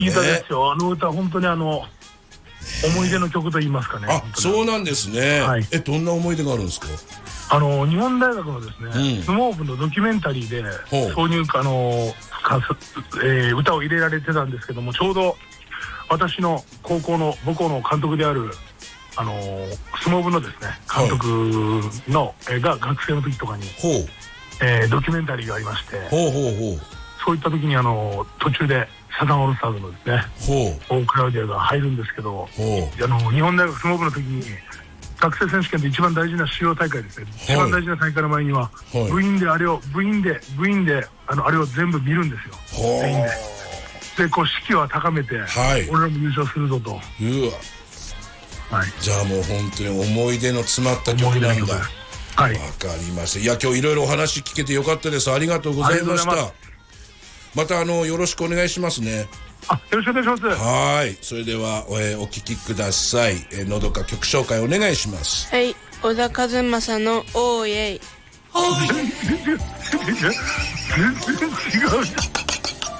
いい歌ですよ。あの歌本当に思い出の曲と言いますかね。 あ、そうなんですね。 はい、 どんな思い出があるんですか？ 日本大学のですね、相撲部のドキュメンタリーで挿入歌を入れられてたんですけども、ちょうど私の高校の母校の監督である相撲部のですね監督の、が学生の時とかに、ドキュメンタリーがありまして、そういった時に途中でサザンオールスターズのですねオークラウディアが入るんですけど、日本大学相撲部の時に学生選手権で一番大事な主要大会ですね、一番大事な大会の前には、部員であれを全部見るんですよ、全員で。でこう士気を高めて、俺らも優勝するぞと。 じゃあもう本当に思い出の詰まった曲なんだ。わかりました。いや、今日いろいろお話聞けてよかったです。ありがとうございました。またよろしくお願いしますね。 よろしくお願いします。 はい、それではお聞きください。のどか曲紹介お願いします。 はい、小田和正のオーイエイ。 全然違う。